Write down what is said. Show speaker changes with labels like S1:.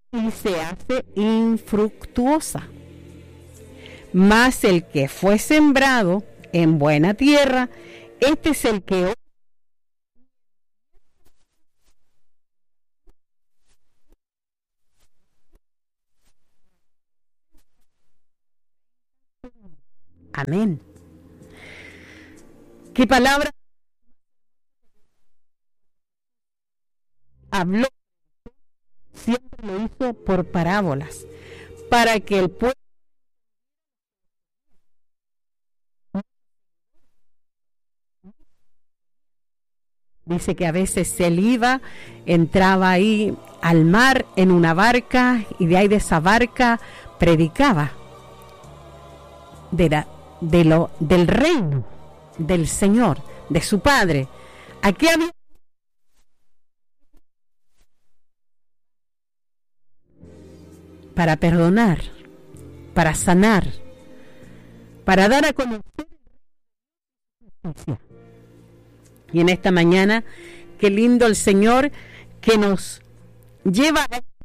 S1: y se hace infructuosa. Mas el que fue sembrado en buena tierra, este es el que amén. ¿Qué palabra habló? Siempre lo hizo por parábolas, para que el pueblo dice que a veces él iba, entraba ahí al mar en una barca y de ahí de esa barca predicaba del reino del Señor, de su Padre. Aquí había para perdonar, para sanar, para dar a conocer. Y en esta mañana, qué lindo el Señor que nos lleva a